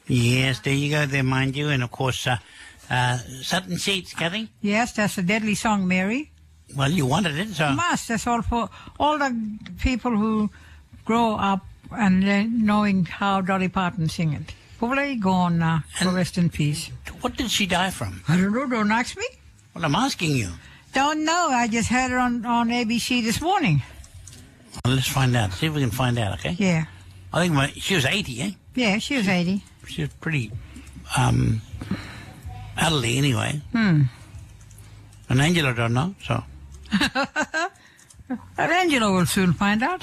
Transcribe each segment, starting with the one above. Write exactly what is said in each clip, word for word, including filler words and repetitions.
Yes, there you go there, mind you. And, of course, uh, uh, Sutton Sheets, Kathy. Yes, that's a deadly song, Mary. Well, you wanted it, so... Must. That's all for all the people who grow up and uh, knowing how Dolly Parton sing it. Probably gone now. So rest in peace. What did she die from? I don't know. Don't ask me. Well, I'm asking you. Don't know. I just heard it on, on A B C this morning. Well, let's find out. See if we can find out, okay? Yeah. I think my, she was eighty, eh? Yeah, she was eighty. She was pretty um, elderly anyway. Hmm. And Angela don't know, so... Well, Angela will soon find out.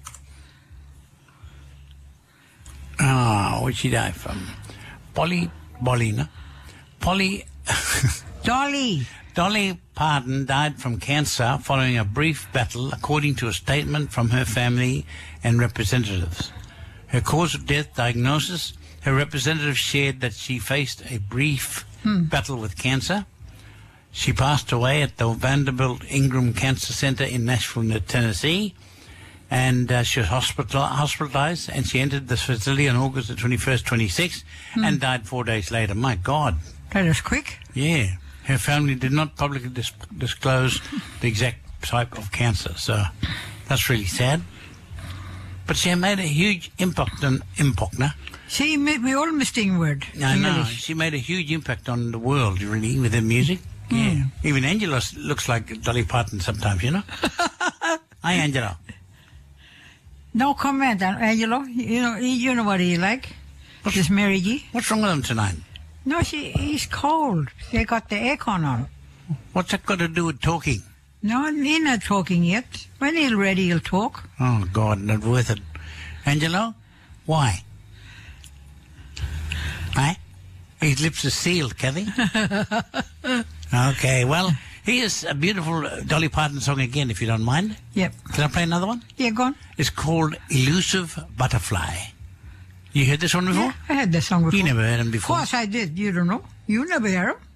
Ah, oh, where'd she die from? Polly, Bolina. Polly... Dolly. Dolly Parton died from cancer following a brief battle, according to a statement from her family and representatives. Her cause of death diagnosis, her representatives shared that she faced a brief Hmm. battle with cancer. She passed away at the Vanderbilt Ingram Cancer Center in Nashville, Tennessee, and uh, she was hospital- hospitalized, and she entered the facility on August the twenty-first, twenty-six, Hmm. and died four days later. My God. That is quick. Yeah. Her family did not publicly dis- disclose the exact type of cancer, so that's really sad. But she made a huge impact on impact, no? See, we all misting word. I know. English. She made a huge impact on the world, really, with her music. Yeah. Even Angela s- looks like Dolly Parton sometimes, you know? Hi, Angela. No comment, uh, Angelo. You know, you know what he like. This Mary G. What's wrong with him tonight? No, she, he's cold. They got the aircon on. What's that got to do with talking? No, he's not talking yet. When he's ready, he'll talk. Oh, God, not worth it. Angelo, why? Hey? His lips are sealed, Kathy. Okay, well, here's a beautiful uh, Dolly Parton song again, if you don't mind. Yep. Can I play another one? Yeah, go on. It's called Elusive Butterfly. You heard this one before? Yeah, I had that song before. You never heard him Of before. course I did. You don't know. You never heard him.